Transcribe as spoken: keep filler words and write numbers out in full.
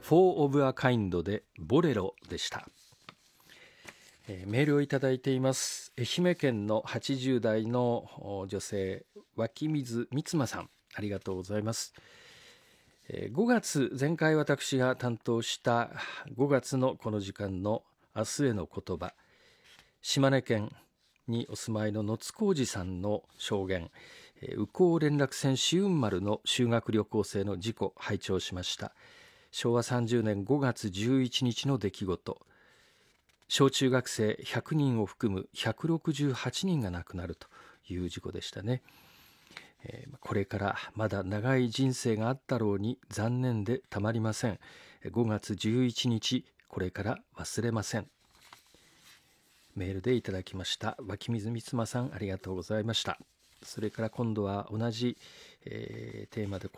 フォー of a Kind でボレロでした。えー、メールをいただいています。愛媛県のはちじゅう代の女性、脇水三馬さん、ありがとうございます。えー、ごがつ、前回私が担当したごがつのこの時間の明日への言葉、島根県にお住まいの野津浩二さんの証言、宇高連絡船紫雲丸の修学旅行生の事故、拝聴しました。しょうわさんじゅうねんごがつじゅういちにちの出来事、小中学生ひゃくにんを含むひゃくろくじゅうはちにんが亡くなるという事故でしたね。えー、これからまだ長い人生があったろうに残念でたまりません。ごがつじゅういちにち、これから忘れません。メールでいただきました脇水三馬さん、ありがとうございました。それから今度は同じ、えー、テーマで